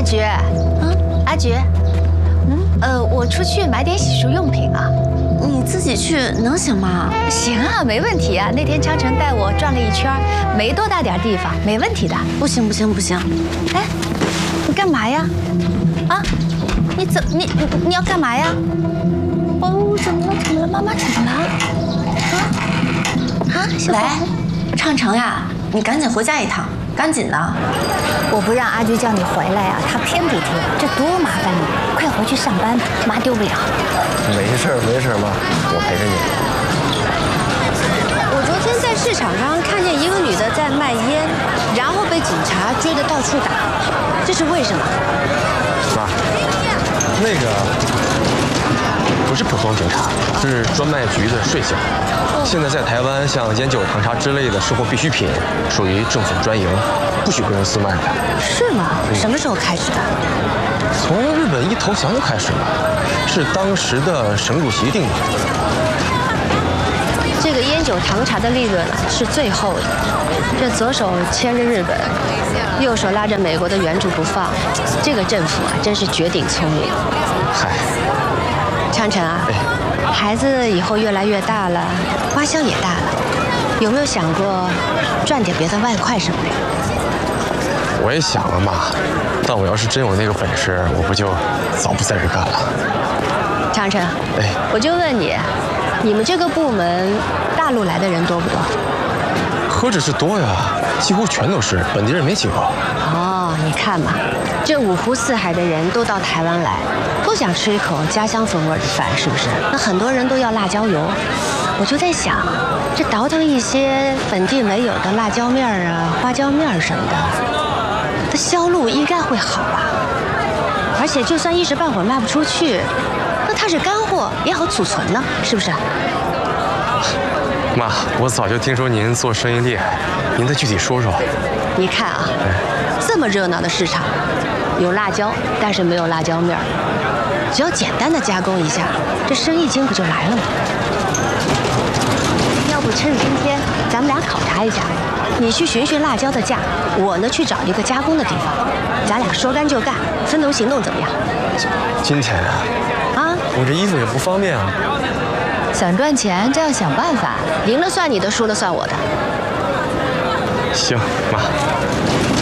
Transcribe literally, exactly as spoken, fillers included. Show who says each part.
Speaker 1: 菊，嗯，阿菊，嗯，呃，我出去买点洗漱用品啊。
Speaker 2: 你自己去能行吗？
Speaker 1: 行啊，没问题啊。那天昌成带我转了一圈，没多大点地方，没问题的。
Speaker 2: 不行不行不行！
Speaker 1: 哎，你干嘛呀？啊，你怎你你你要干嘛呀？哦，怎么了？怎么了？妈妈怎么了？啊啊，小宝，
Speaker 2: 畅成呀，你赶紧回家一趟，赶紧的。
Speaker 1: 我不让阿菊叫你回来呀，她偏不听，这多麻烦你！快回去上班吧，妈丢不了。
Speaker 3: 没事没事，妈，我陪着你。
Speaker 4: 我昨天在市场上看见一个女的在卖烟，然后被警察追得到处打，这是为什么？
Speaker 3: 妈，那个不是普通警察，是专卖局的税警。现在在台湾，像烟酒糖茶之类的生活必需品，属于政府专营，不许个人私卖的。
Speaker 4: 是吗？什么时候开始的？
Speaker 3: 从日本一投降就开始了，是当时的省主席定的。
Speaker 4: 这个烟酒糖茶的利润啊是最厚的，这左手牵着日本，右手拉着美国的援助不放，这个政府啊真是绝顶聪明。
Speaker 3: 嗨，
Speaker 4: 昌成啊，哎、孩子以后越来越大了，花销也大了，有没有想过赚点别的外快什么的？
Speaker 3: 我也想了嘛，但我要是真有那个本事，我不就早不在这干了。
Speaker 4: 昌成，哎，我就问你，你们这个部门大陆来的人多不多？
Speaker 3: 何止是多呀，几乎全都是，本地人没几个。
Speaker 4: 哦，你看嘛，这五湖四海的人都到台湾来，都想吃一口家乡风味的饭，是不是？那很多人都要辣椒油，我就在想，这倒腾一些本地没有的辣椒面儿啊、花椒面儿什么的。它销路应该会好吧，而且就算一时半会儿卖不出去，那它是干货，也好储存呢，是不是？
Speaker 3: 妈，我早就听说您做生意厉害，您再具体说说。
Speaker 4: 你看啊，这么热闹的市场，有辣椒，但是没有辣椒面儿，只要简单的加工一下，这生意经不就来了吗？要不趁着今天，咱们俩考察一下。你去寻寻辣椒的价，我呢去找一个加工的地方，咱俩说干就干，分头行动怎么样？
Speaker 3: 今天啊，啊，我这衣服也不方便啊。
Speaker 1: 想赚钱就要想办法，
Speaker 4: 赢了算你的，输了算我的。
Speaker 3: 行，妈。